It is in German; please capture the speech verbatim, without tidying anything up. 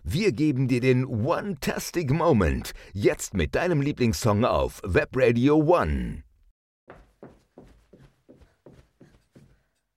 Wir geben dir den One-Tastic Moment. Jetzt mit deinem Lieblingssong auf Web Radio One.